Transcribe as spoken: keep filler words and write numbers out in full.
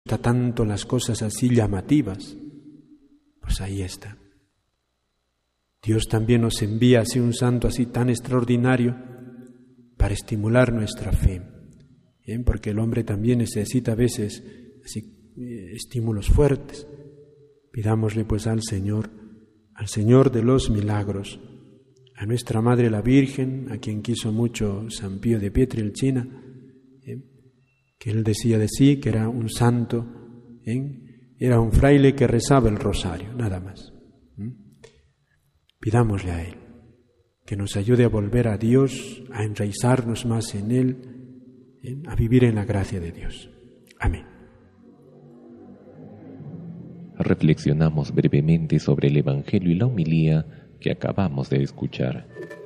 gusta tanto las cosas así llamativas, pues ahí está. Dios también nos envía así un santo así tan extraordinario para estimular nuestra fe, ¿bien? Porque el hombre también necesita a veces así, eh, estímulos fuertes. Pidámosle pues al Señor, al Señor de los milagros, a nuestra Madre la Virgen, a quien quiso mucho San Pío de Pietrelcina, ¿eh? que él decía de sí que era un santo, ¿eh? era un fraile que rezaba el rosario, nada más. ¿eh? Pidámosle a Él que nos ayude a volver a Dios, a enraizarnos más en Él, ¿eh? a vivir en la gracia de Dios. Amén. Reflexionamos brevemente sobre el Evangelio y la homilía que acabamos de escuchar.